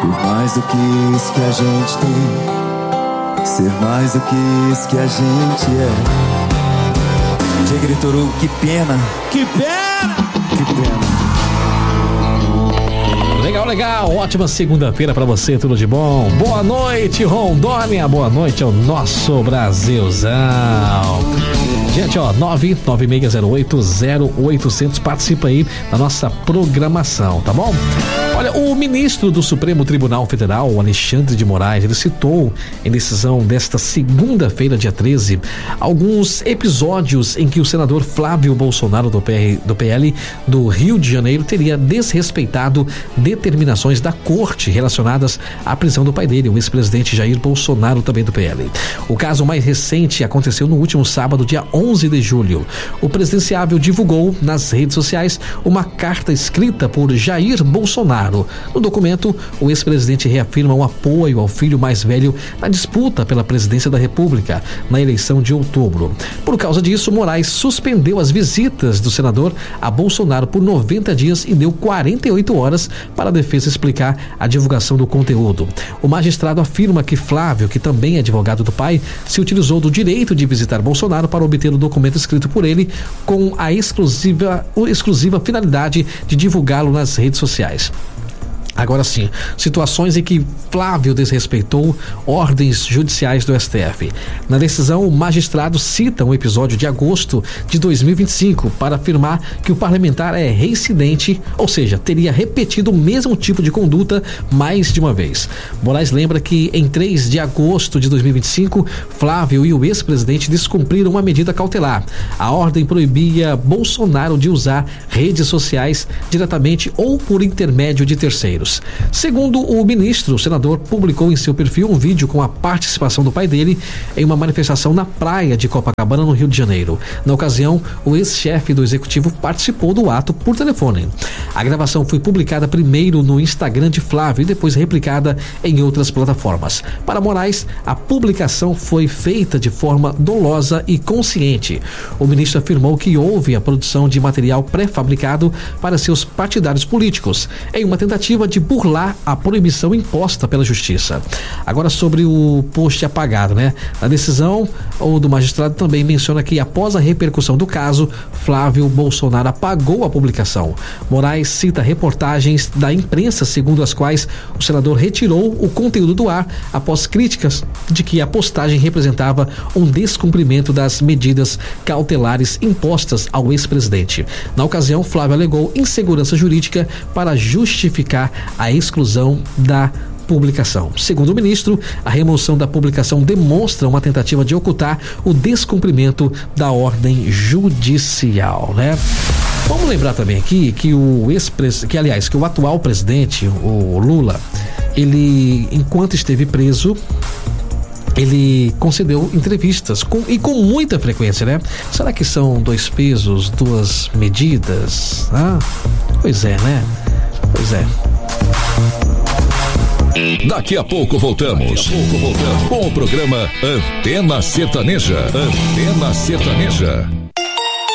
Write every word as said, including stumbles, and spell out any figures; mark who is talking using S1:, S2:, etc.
S1: Por mais do que isso que a gente tem, ser mais do que isso que a gente é. Diga, Toru, que pena.
S2: Que pena!
S1: Que pena.
S2: Legal, legal, ótima segunda-feira pra você, tudo de bom? Boa noite, Rondônia, boa noite ao nosso Brasilzão. Gente, ó, nove nove seis zero oito zero oito zero zero, participa aí da nossa programação, tá bom? Olha, o ministro do Supremo Tribunal Federal, Alexandre de Moraes, ele citou em decisão desta segunda-feira, dia treze, alguns episódios em que o senador Flávio Bolsonaro do, P R, do P L do Rio de Janeiro teria desrespeitado determinações da corte relacionadas à prisão do pai dele, o ex-presidente Jair Bolsonaro, também do P L. O caso mais recente aconteceu no último sábado, dia onze de julho. O presidenciável divulgou nas redes sociais uma carta escrita por Jair Bolsonaro. No documento, o ex-presidente reafirma o apoio ao filho mais velho na disputa pela presidência da República na eleição de outubro. Por causa disso, Moraes suspendeu as visitas do senador a Bolsonaro por noventa dias e deu quarenta e oito horas para a defesa explicar a divulgação do conteúdo. O magistrado afirma que Flávio, que também é advogado do pai, se utilizou do direito de visitar Bolsonaro para obter o documento escrito por ele com a exclusiva, exclusiva finalidade de divulgá-lo nas redes sociais. Agora sim, situações em que Flávio desrespeitou ordens judiciais do S T F. Na decisão, o magistrado cita um episódio de agosto de dois mil e vinte e cinco para afirmar que o parlamentar é reincidente, ou seja, teria repetido o mesmo tipo de conduta mais de uma vez. Moraes lembra que em três de agosto de dois mil e vinte e cinco, Flávio e o ex-presidente descumpriram uma medida cautelar. A ordem proibia Bolsonaro de usar redes sociais diretamente ou por intermédio de terceiros. Segundo o ministro, o senador publicou em seu perfil um vídeo com a participação do pai dele em uma manifestação na praia de Copacabana, no Rio de Janeiro. Na ocasião, o ex-chefe do executivo participou do ato por telefone. A gravação foi publicada primeiro no Instagram de Flávio e depois replicada em outras plataformas. Para Moraes, a publicação foi feita de forma dolosa e consciente. O ministro afirmou que houve a produção de material pré-fabricado para seus partidários políticos, em uma tentativa de de burlar a proibição imposta pela justiça. Agora, sobre o post apagado, né? A decisão ou do magistrado também menciona que após a repercussão do caso, Flávio Bolsonaro apagou a publicação. Moraes cita reportagens da imprensa segundo as quais o senador retirou o conteúdo do ar após críticas de que a postagem representava um descumprimento das medidas cautelares impostas ao ex-presidente. Na ocasião, Flávio alegou insegurança jurídica para justificar a exclusão da publicação. Segundo o ministro, a remoção da publicação demonstra uma tentativa de ocultar o descumprimento da ordem judicial, né? Vamos lembrar também aqui que o ex que aliás, que o atual presidente, o Lula, ele, enquanto esteve preso, ele concedeu entrevistas com, e com muita frequência, né? Será que são dois pesos, duas medidas? Ah, pois é, né? Pois é.
S3: Daqui a pouco voltamos. Daqui a pouco voltamos com o programa Antena Sertaneja. Antena Sertaneja.